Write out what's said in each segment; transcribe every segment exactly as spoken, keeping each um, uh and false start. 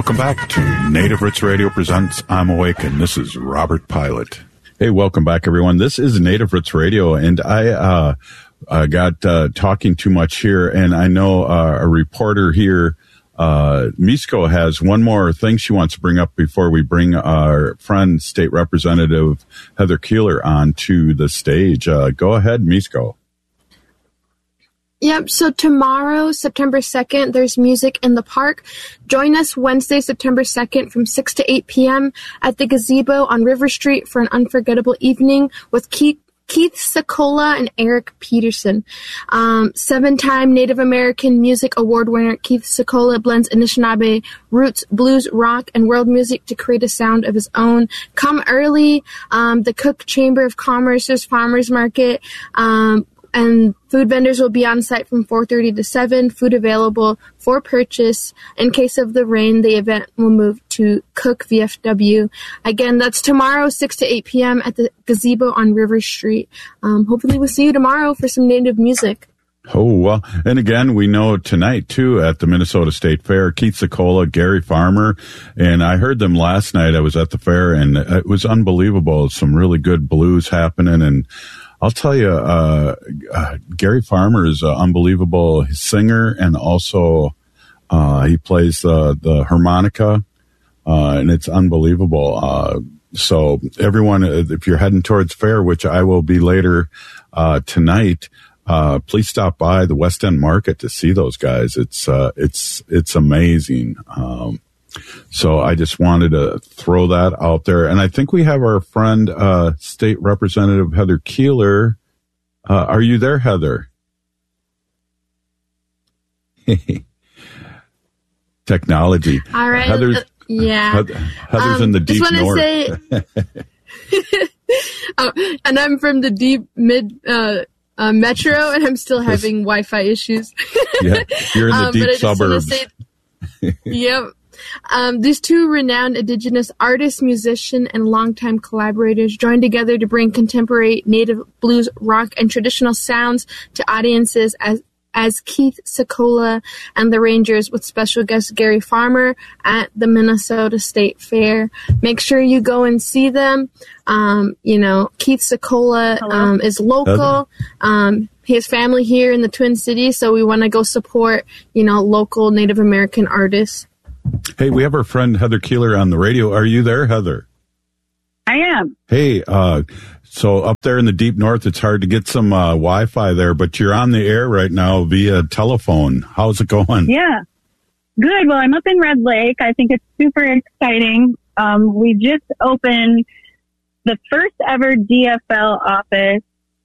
Welcome back to Native Roots Radio presents I'm Awake, and this is Robert Pilot. Hey, welcome back, everyone. This is Native Roots Radio, and I uh, uh got uh, talking too much here, and I know uh, a reporter here, uh, Misko, has one more thing she wants to bring up before we bring our friend, State Representative Heather Keeler, on to the stage. Uh, go ahead, Misko. Yep, so tomorrow, September second, there's music in the park. Join us Wednesday, September second from six to eight p.m. at the Gazebo on River Street for an unforgettable evening with Keith, Keith Secola and Eric Peterson. Um, seven-time Native American Music Award winner Keith Secola blends Anishinaabe roots, blues, rock, and world music to create a sound of his own. Come early. Um, the Cook Chamber of Commerce's Farmers Market, um, and food vendors will be on site from four thirty to seven. Food available for purchase. In case of the rain, the event will move to Cook V F W. Again, that's tomorrow, six to eight p.m. at the Gazebo on River Street. Um, hopefully we'll see you tomorrow for some Native music. Oh, well, and again, we know tonight, too, at the Minnesota State Fair, Keith Secola, Gary Farmer, and I heard them last night. I was at the fair, and it was unbelievable. Some really good blues happening, and I'll tell you, uh, uh, Gary Farmer is an unbelievable singer, and also uh, he plays uh, the harmonica, uh, and it's unbelievable. Uh, so everyone, if you're heading towards fair, which I will be later uh, tonight, uh, please stop by the West End Market to see those guys. It's uh, it's it's amazing. Um, So I just wanted to throw that out there. And I think we have our friend, uh, State Representative Heather Keeler. Uh, are you there, Heather? Technology. All right. Heather's, uh, yeah. Heather, Heather's um, in the deep north. Say, oh, and I'm from the deep mid uh, uh, metro, and I'm still having Wi-Fi issues. Yeah, you're in the um, deep but I just suburbs. Say, yep. Um, these two renowned Indigenous artists, musician, and longtime collaborators joined together to bring contemporary Native blues, rock, and traditional sounds to audiences as as Keith Secola and the Rangers with special guest Gary Farmer at the Minnesota State Fair. Make sure you go and see them. Um, you know, Keith Secola um, is local. Um, he has family here in the Twin Cities, so we want to go support, you know, local Native American artists. Hey, we have our friend Heather Keeler on the radio. Are you there, Heather? I am. Hey, uh, so up there in the deep north, it's hard to get some uh, Wi-Fi there, but you're on the air right now via telephone. How's it going? Yeah, good. Well, I'm up in Red Lake. I think it's super exciting. Um, we just opened the first ever D F L office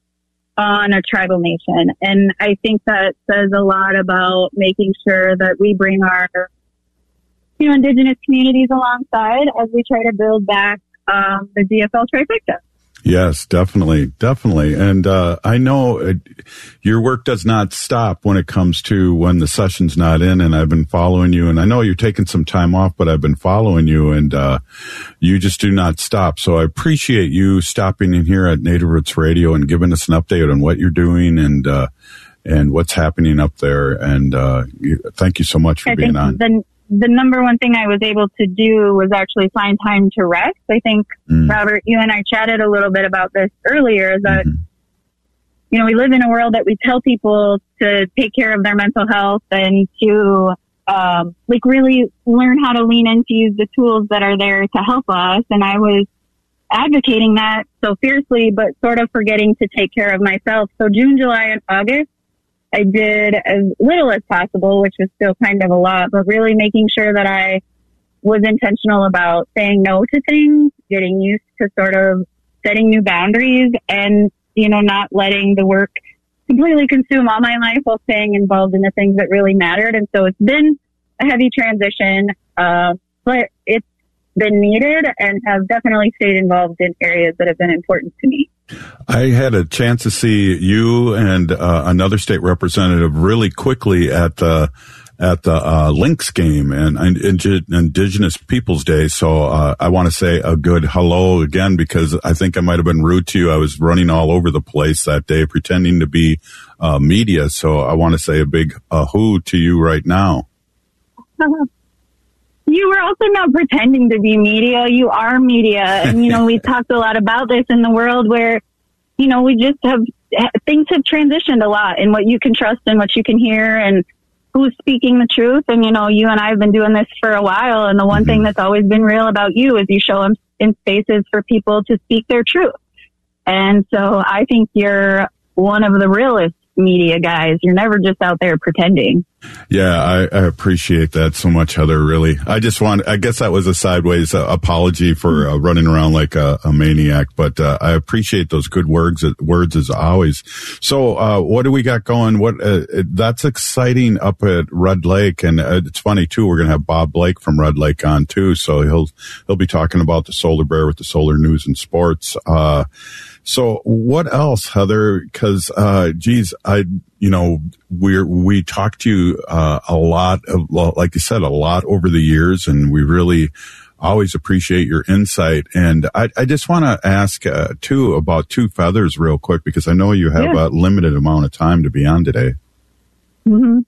on a tribal nation, and I think that says a lot about making sure that we bring our you know, Indigenous communities alongside as we try to build back um, the D F L trifecta. Yes, definitely, definitely. And uh, I know it, your work does not stop when it comes to when the session's not in, and I've been following you, and I know you're taking some time off, but I've been following you, and uh, you just do not stop. So I appreciate you stopping in here at Native Roots Radio and giving us an update on what you're doing and uh, and what's happening up there. And uh, you, thank you so much for I being think on. The, the number one thing I was able to do was actually find time to rest. I think, mm. Robert, you and I chatted a little bit about this earlier, that, mm-hmm. you know, we live in a world that we tell people to take care of their mental health and to, um, like really learn how to lean into use the tools that are there to help us. And I was advocating that so fiercely, but sort of forgetting to take care of myself. So June, July, and August, I did as little as possible, which was still kind of a lot, but really making sure that I was intentional about saying no to things, getting used to sort of setting new boundaries and, you know, not letting the work completely consume all my life while staying involved in the things that really mattered. And so it's been a heavy transition, uh, but it's been needed and have definitely stayed involved in areas that have been important to me. I had a chance to see you and uh, another state representative really quickly at the at the uh, Lynx game and, and Indigenous Peoples Day. So uh, I want to say a good hello again, because I think I might have been rude to you. I was running all over the place that day pretending to be uh, media. So I want to say a big uh, who to you right now. Yeah, you were also not pretending to be media. You are media. And, you know, we talked a lot about this in the world where, you know, we just have, things have transitioned a lot in what you can trust and what you can hear and who's speaking the truth. And, you know, you and I have been doing this for a while. And the one mm-hmm. thing that's always been real about you is you show them in spaces for people to speak their truth. And so I think you're one of the realest media guys. You're never just out there pretending. Yeah, I, I appreciate that so much, Heather, really. I just want, I guess that was a sideways uh, apology for uh, running around like a, a maniac, but uh, I appreciate those good words, words as always. So uh, what do we got going? What uh, that's exciting up at Red Lake. And uh, it's funny, too, we're going to have Bob Blake from Red Lake on, too. So he'll, he'll be talking about the Solar Bear with the Solar News and Sports. Uh, so what else, Heather? Because, uh, geez, I, you know, we're, we talked to you, uh, a lot of, well, like you said, a lot over the years, and we really always appreciate your insight. And I, I just want to ask, uh, too, about Two Feathers real quick, because I know you have yeah. a limited amount of time to be on today. Mm-hmm.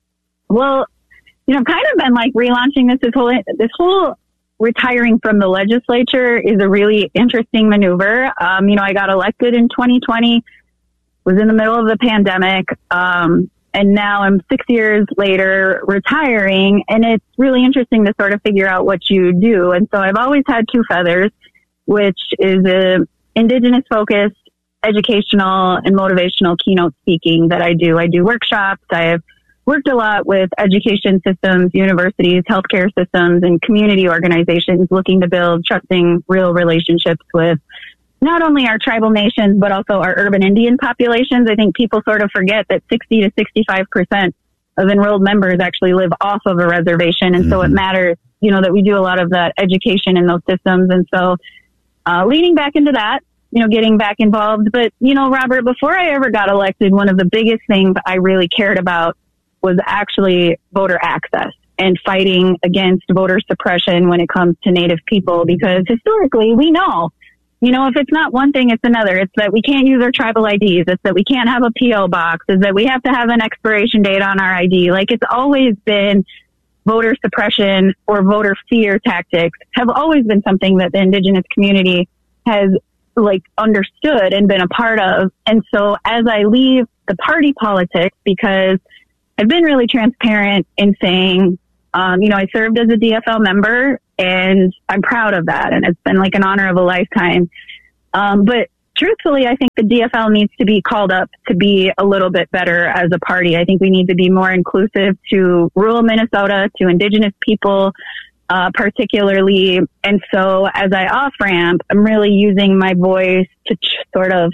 Well, you know, I've kind of been like relaunching this, this whole, this whole, retiring from the legislature is a really interesting maneuver. Um, you know, I got elected in twenty twenty, was in the middle of the pandemic, um, and now I'm six years later retiring, and it's really interesting to sort of figure out what you do. And so I've always had Two Feathers, which is a Indigenous focused, educational, and motivational keynote speaking that I do. I do workshops. I have worked a lot with education systems, universities, healthcare systems, and community organizations looking to build trusting, real relationships with not only our tribal nations, but also our urban Indian populations. I think people sort of forget that sixty to sixty-five percent of enrolled members actually live off of a reservation. And mm-hmm. so it matters, you know, that we do a lot of that education in those systems. And so uh, leaning back into that, you know, getting back involved. But, you know, Robert, before I ever got elected, one of the biggest things I really cared about was actually voter access and fighting against voter suppression when it comes to Native people, because historically we know, you know, if it's not one thing, it's another. It's that we can't use our tribal I Ds. It's that we can't have a P O box. It's that we have to have an expiration date on our I D. Like, it's always been voter suppression or voter fear tactics have always been something that the Indigenous community has like understood and been a part of. And so as I leave the party politics, because I've been really transparent in saying, um, you know, I served as a D F L member and I'm proud of that. And it's been like an honor of a lifetime. Um, but truthfully, I think the D F L needs to be called up to be a little bit better as a party. I think we need to be more inclusive to rural Minnesota, to Indigenous people, uh, particularly. And so as I off ramp, I'm really using my voice to ch- sort of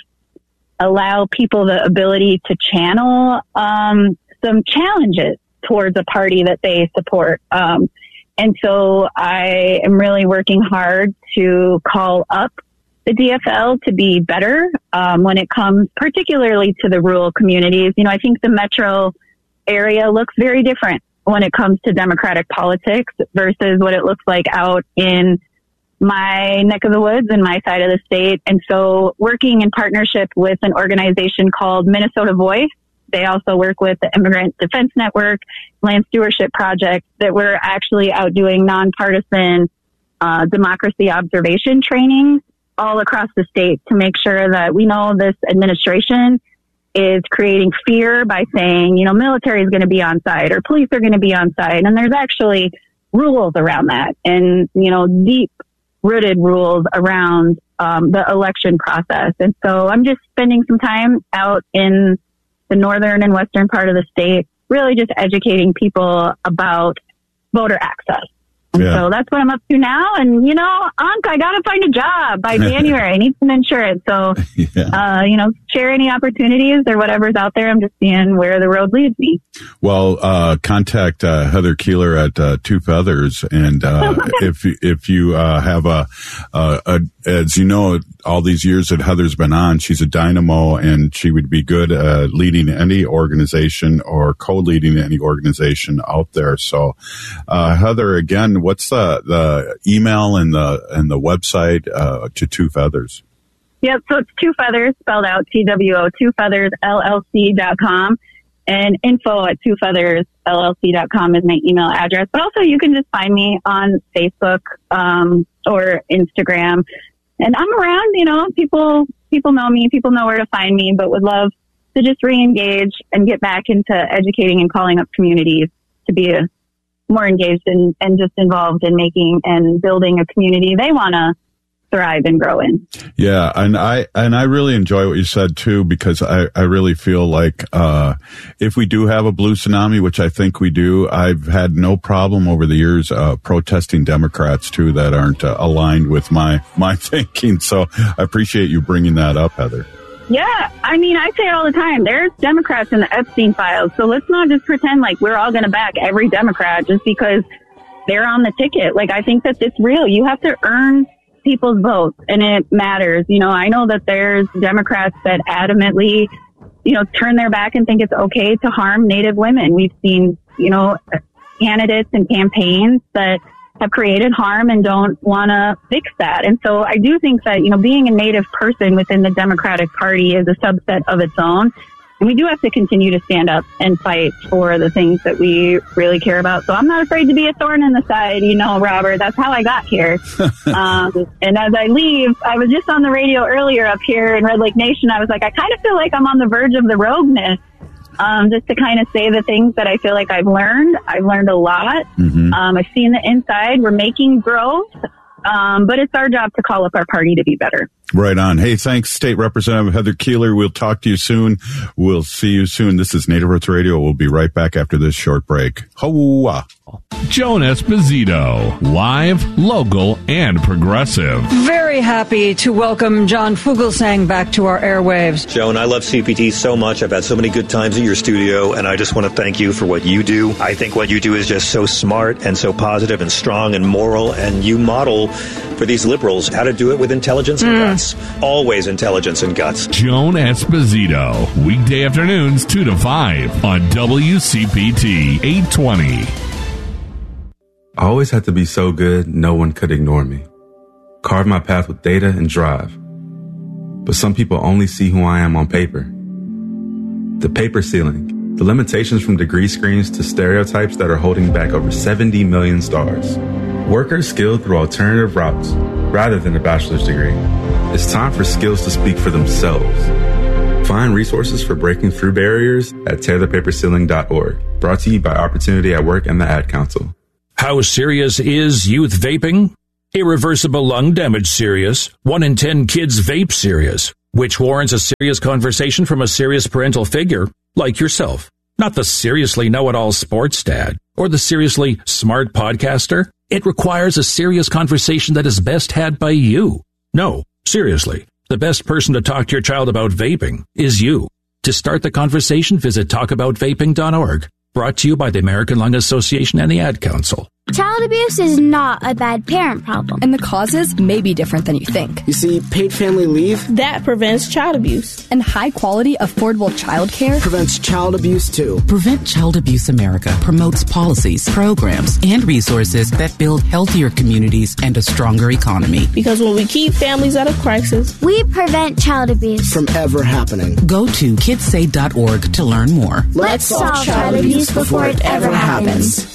allow people the ability to channel, um, some challenges towards a party that they support. Um, and so I am really working hard to call up the D F L to be better, um, when it comes particularly to the rural communities. You know, I think the metro area looks very different when it comes to democratic politics versus what it looks like out in my neck of the woods and my side of the state. And so working in partnership with an organization called Minnesota Voice, they also work with the Immigrant Defense Network, Land Stewardship Project, that we're actually out doing nonpartisan uh, democracy observation trainings all across the state to make sure that we know this administration is creating fear by saying, you know, military is going to be on site or police are going to be on site. And there's actually rules around that and, you know, deep rooted rules around um, the election process. And so I'm just spending some time out in the northern and western part of the state, really just educating people about voter access. And yeah. so that's what I'm up to now. And, you know, Ankh, I got to find a job by January. I need some insurance. So, yeah. uh, you know, share any opportunities or whatever's out there. I'm just seeing where the road leads me. Well, uh, contact uh, Heather Keeler at uh, Two Feathers. And uh, if, if you uh, have a, a, a, as you know, all these years that Heather's been on, she's a dynamo and she would be good uh, leading any organization or co-leading any organization out there. So, uh, Heather, again, what's the, the email and the and the website uh, to Two Feathers? Yep, so it's Two Feathers, spelled out T W O, two feathers L L C dot com. And info at two feathers L L C dot com is my email address. But also you can just find me on Facebook um, or Instagram. And I'm around, you know, people people know me, people know where to find me, but would love to just re-engage and get back into educating and calling up communities to be a, more engaged and, and just involved in making and building a community they want to thrive and grow in. Yeah, and I and I really enjoy what you said too, because I, I really feel like uh if we do have a blue tsunami, which I think we do, I've had no problem over the years uh protesting Democrats too that aren't uh, aligned with my my thinking. So I appreciate you bringing that up, Heather. Yeah, I mean, I say it all the time. There's Democrats in the Epstein files, so let's not just pretend like we're all going to back every Democrat just because they're on the ticket. Like, I think that it's real. You have to earn people's votes, and it matters. You know, I know that there's Democrats that adamantly, you know, turn their back and think it's okay to harm Native women. We've seen, you know, candidates and campaigns that have created harm and don't want to fix that. And so I do think that, you know, being a Native person within the Democratic Party is a subset of its own. And we do have to continue to stand up and fight for the things that we really care about. So I'm not afraid to be a thorn in the side, you know, Robert. That's how I got here. um, and as I leave, I was just on the radio earlier up here in Red Lake Nation. I was like, I kind of feel like I'm on the verge of the rogueness, um, just to kind of say the things that I feel like I've learned. I've learned a lot. Mm-hmm. Um, I've seen the inside. We're making growth. Um, but it's our job to call up our party to be better. Right on. Hey, thanks, State Representative Heather Keeler. We'll talk to you soon. We'll see you soon. This is Native Roots Radio. We'll be right back after this short break. Hoa. Joan Esposito, live, local, and progressive. Very happy to welcome John Fugelsang back to our airwaves. Joan, I love C P T so much. I've had so many good times in your studio, and I just want to thank you for what you do. I think what you do is just so smart and so positive and strong and moral, and you model for these liberals how to do it with intelligence and mm. guts. Always intelligence and guts. Joan Esposito, weekday afternoons two to five on W C P T eight twenty. I always had to be so good, no one could ignore me. Carve my path with data and drive. But some people only see who I am on paper. The paper ceiling, the limitations from degree screens to stereotypes that are holding back over seventy million stars. Workers skilled through alternative routes, rather than a bachelor's degree. It's time for skills to speak for themselves. Find resources for breaking through barriers at tear the paper ceiling dot org. Brought to you by Opportunity at Work and the Ad Council. How serious is youth vaping? Irreversible lung damage serious. One in ten kids vape serious, which warrants a serious conversation from a serious parental figure like yourself. Not the seriously know-it-all sports dad or the seriously smart podcaster. It requires a serious conversation that is best had by you. No, seriously, the best person to talk to your child about vaping is you. To start the conversation, visit talk about vaping dot org. Brought to you by the American Lung Association and the Ad Council. Child abuse is not a bad parent problem. And the causes may be different than you think. You see, paid family leave, that prevents child abuse. And high-quality, affordable child care prevents child abuse, too. Prevent Child Abuse America promotes policies, programs, and resources that build healthier communities and a stronger economy. Because when we keep families out of crisis, we prevent child abuse from ever happening. Go to kids say dot org to learn more. Let's, Let's solve child abuse before it ever happens.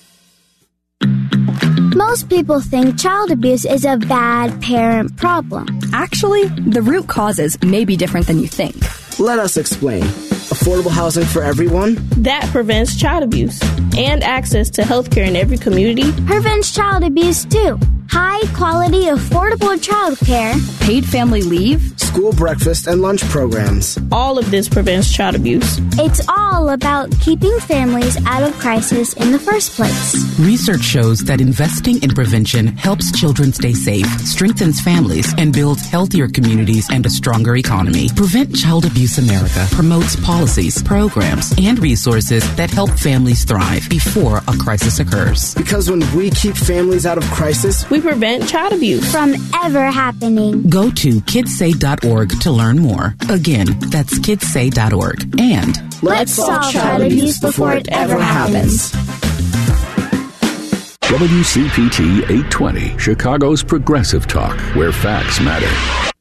Most people think child abuse is a bad parent problem. Actually, the root causes may be different than you think. Let us explain. Affordable housing for everyone? That prevents child abuse. And access to health care in every community? Prevents child abuse, too. High-quality, affordable child care. Paid family leave. School breakfast and lunch programs. All of this prevents child abuse. It's all about keeping families out of crisis in the first place. Research shows that investing in prevention helps children stay safe, strengthens families, and builds healthier communities and a stronger economy. Prevent Child Abuse America promotes policies, programs, and resources that help families thrive before a crisis occurs. Because when we keep families out of crisis, we prevent child abuse from ever happening. Go to kids say dot org to learn more. Again, that's kids say dot org. And let's solve child abuse before it ever happens. W C P T eight twenty, Chicago's progressive talk, where facts matter.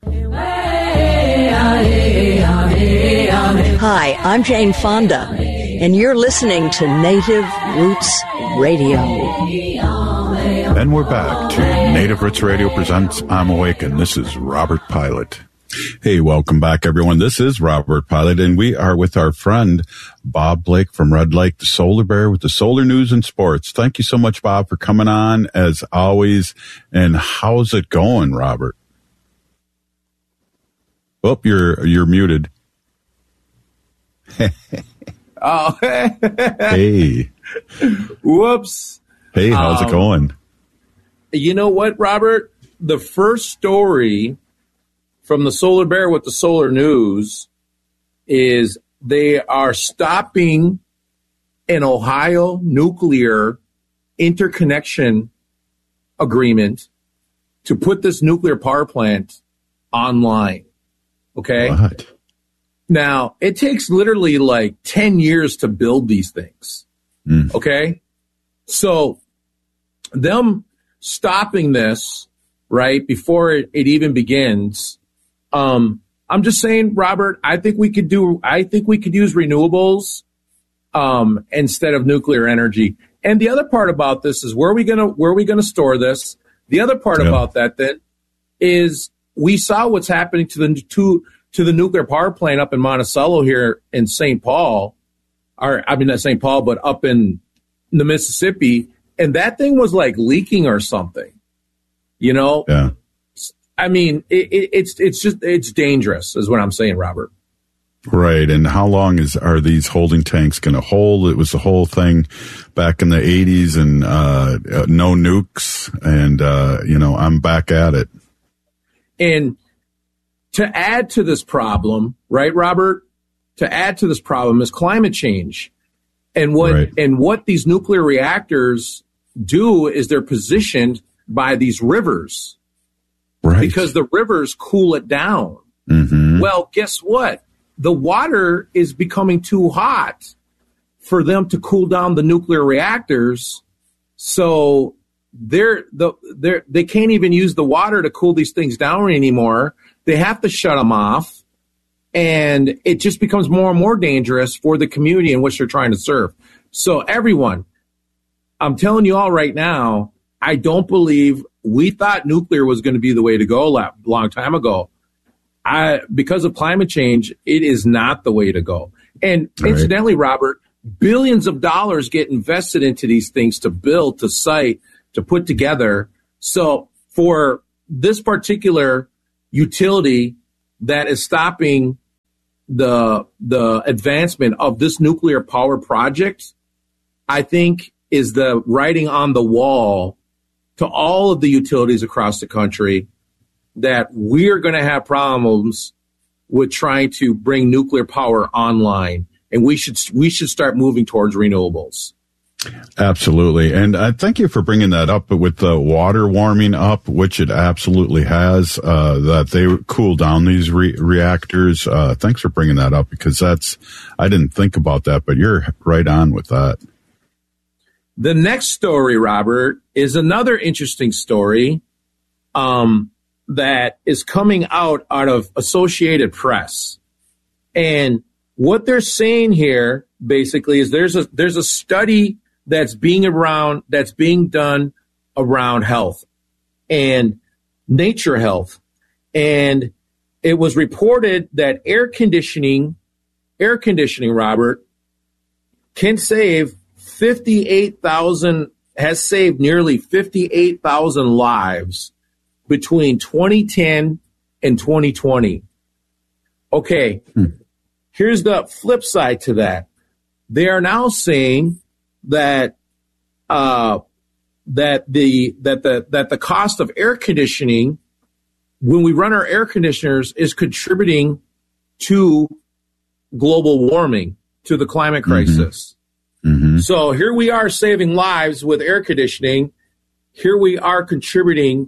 Hi, I'm Jane Fonda. And you're listening to Native Roots Radio. And we're back to Native Roots Radio presents I'm Awake, and this is Robert Pilot. Hey, welcome back, everyone. This is Robert Pilot, and we are with our friend Bob Blake from Red Lake, the Solar Bear, with the Solar News and Sports. Thank you so much, Bob, for coming on, as always. And how's it going, Robert? Oh, you're you're muted. Oh, hey. Whoops. Hey, how's um, it going? You know what, Robert? The first story from the Solar Bear with the Solar News is they are stopping an Ohio nuclear interconnection agreement to put this nuclear power plant online. Okay? What? Now, it takes literally like ten years to build these things. Mm. Okay? So, them stopping this, right, before it, it even begins, um, I'm just saying, Robert, I think we could do, I think we could use renewables um, instead of nuclear energy. And the other part about this is where are we gonna where are we gonna store this? The other part yeah. about that then is we saw what's happening to the to to the nuclear power plant up in Monticello here in Saint Paul, or I mean not Saint Paul, but up in the Mississippi, and that thing was like leaking or something. You know? Yeah. I mean, it, it, it's it's just it's dangerous, is what I'm saying, Robert. Right, and how long is are these holding tanks going to hold? It was the whole thing back in the eighties, and uh, no nukes, and uh, you know, I'm back at it. And to add to this problem, right, Robert? To add to this problem is climate change, and what right. and what these nuclear reactors do is they're positioned by these rivers. Right. Because the rivers cool it down. Mm-hmm. Well, guess what? The water is becoming too hot for them to cool down the nuclear reactors. So they're the they're they can't even use the water to cool these things down anymore. They have to shut them off, and it just becomes more and more dangerous for the community in which they're trying to serve. So everyone, I'm telling you all right now, I don't believe. We thought nuclear was going to be the way to go a long time ago. I, because of climate change, it is not the way to go. And All incidentally, right. Robert, billions of dollars get invested into these things to build, to site, to put together. So for this particular utility that is stopping the the advancement of this nuclear power project, I think is the writing on the wall to all of the utilities across the country that we're going to have problems with trying to bring nuclear power online, and we should we should start moving towards renewables. Absolutely, and I thank you for bringing that up. But with the water warming up, which it absolutely has, uh, that they cool down these re- reactors. Uh, thanks for bringing that up, because that's I didn't think about that, but you're right on with that. The next story, Robert, is another interesting story um, that is coming out out of Associated Press. And what they're saying here, basically, is there's a there's a study that's being around that's being done around health and nature health. And it was reported that air conditioning, air conditioning, Robert, can save fifty-eight thousand, has saved nearly fifty-eight thousand lives between twenty ten and twenty twenty. Okay, hmm. Here's the flip side to that. They are now saying that uh, that the that the that the cost of air conditioning when we run our air conditioners is contributing to global warming, to the climate crisis. Mm-hmm. Mm-hmm. So here we are saving lives with air conditioning. Here we are contributing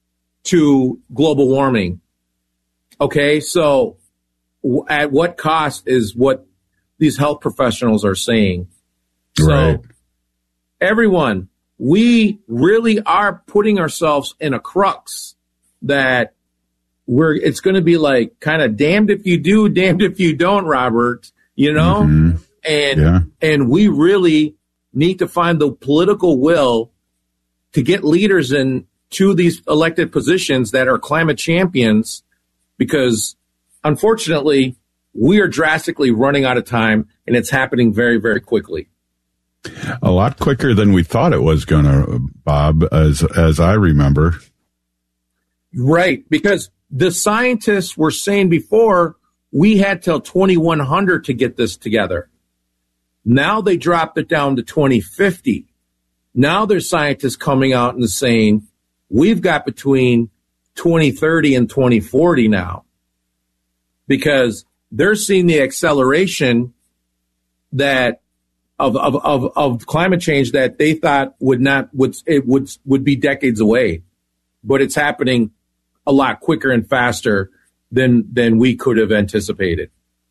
to global warming. Okay, so w- at what cost is what these health professionals are saying. Right. So everyone, we really are putting ourselves in a crux that we're, it's going to be like kind of damned if you do, damned if you don't, Robert, you know? Mm-hmm. And yeah. And we really need to find the political will to get leaders in to these elected positions that are climate champions, because unfortunately, we are drastically running out of time, and it's happening very, very quickly. A lot quicker than we thought it was going to, Bob, as as I remember. Right, because the scientists were saying before we had till twenty-one hundred to get this together. Now they dropped it down to twenty fifty. Now there's scientists coming out and saying we've got between twenty thirty and twenty forty now, because they're seeing the acceleration that of of of, of climate change that they thought would not would it would would be decades away, but it's happening a lot quicker and faster than than we could have anticipated.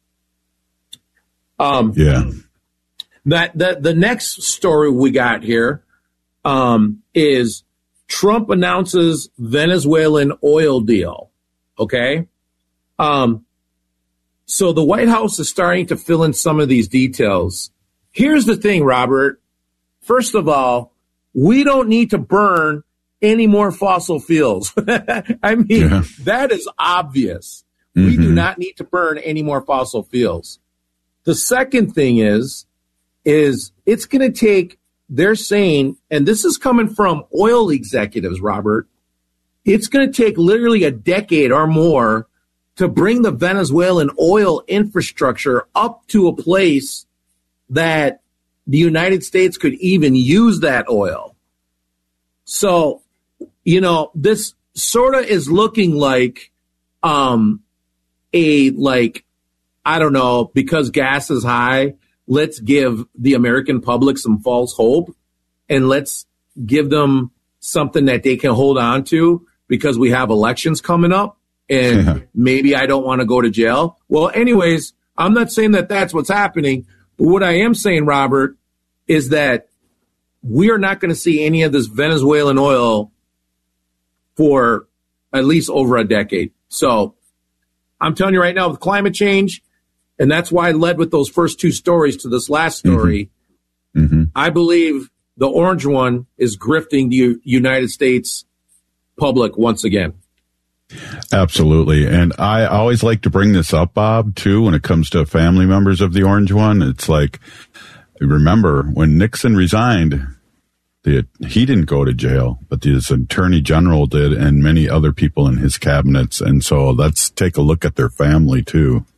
Um, yeah. That the the next story we got here um, is Trump announces Venezuelan oil deal. Okay, um, so the White House is starting to fill in some of these details. Here's the thing, Robert. First of all, we don't need to burn any more fossil fuels. I mean, yeah. That is obvious. Mm-hmm. We do not need to burn any more fossil fuels. The second thing is, is it's going to take, they're saying, and this is coming from oil executives, Robert, it's going to take literally a decade or more to bring the Venezuelan oil infrastructure up to a place that the United States could even use that oil. So, you know, this sort of is looking like um, a, like, I don't know, because gas is high, let's give the American public some false hope, and let's give them something that they can hold on to because we have elections coming up, and yeah. maybe I don't want to go to jail. Well, anyways, I'm not saying that that's what's happening, but what I am saying, Robert, is that we are not going to see any of this Venezuelan oil for at least over a decade. So I'm telling you right now, with climate change, and that's why I led with those first two stories to this last story. Mm-hmm. Mm-hmm. I believe the orange one is grifting the U- United States public once again. Absolutely. And I always like to bring this up, Bob, too, when it comes to family members of the orange one. It's like, remember, when Nixon resigned, the, he didn't go to jail, but his attorney general did, and many other people in his cabinets. And so let's take a look at their family, too.